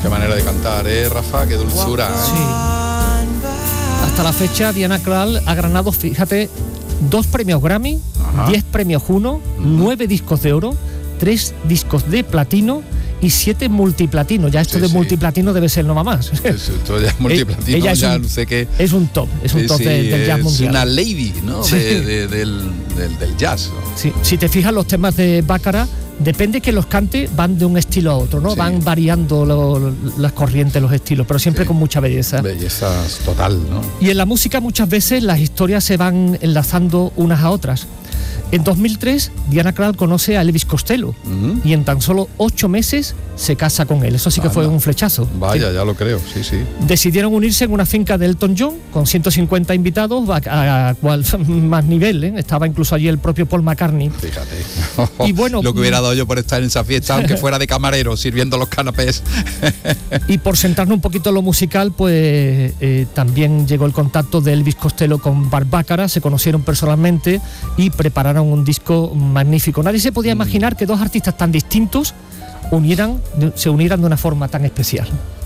Qué manera de cantar, Rafa, qué dulzura. Sí. Hasta la fecha Diana Krall ha ganado, fíjate, 2 premios Grammy, 10 premios Juno, 9 discos de oro, 3 discos de platino y 7 multiplatino. Ya esto de multiplatino debe ser no va más. Esto ya es multiplatino, ella ya no sé qué. Es un top del jazz mundial. Es una lady, ¿no? Sí. Del jazz, ¿no? Sí. Si te fijas, los temas de Baccarat, depende que los cante, van de un estilo a otro, ¿no? Sí. Van variando las corrientes, los estilos, pero siempre con mucha belleza. Belleza total, ¿no? Y en la música muchas veces las historias se van enlazando unas a otras. En 2003, Diana Krall conoce a Elvis Costello y en tan solo 8 meses se casa con él. Eso sí que fue un flechazo. Vaya, ya lo creo, sí. Decidieron unirse en una finca de Elton John con 150 invitados a cual más nivel, ¿eh? Estaba incluso allí el propio Paul McCartney. Fíjate. Y bueno, lo que hubiera dado yo por estar en esa fiesta, aunque fuera de camarero, sirviendo los canapés. Y por centrarnos un poquito en lo musical, pues también llegó el contacto de Elvis Costello con Burt Bacharach, se conocieron personalmente y prepararon un disco magnífico. Nadie se podía imaginar que 2 artistas tan distintos se unieran de una forma tan especial.